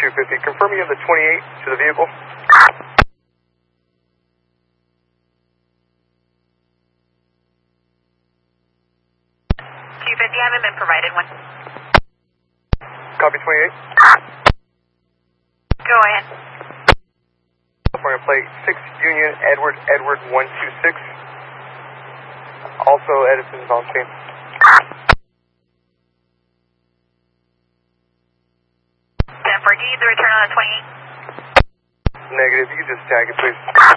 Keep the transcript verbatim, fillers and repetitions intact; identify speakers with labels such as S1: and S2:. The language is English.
S1: two fifty. Confirm you have the twenty-eight to the vehicle.
S2: two fifty, I haven't been provided one.
S1: Copy twenty-eight.
S2: Go ahead.
S1: California plate six Union Edward Edward one two six. Also Edison's on scene.
S2: ten four, do you need the return on the twenty-eight?
S1: Negative, you can just tag it please.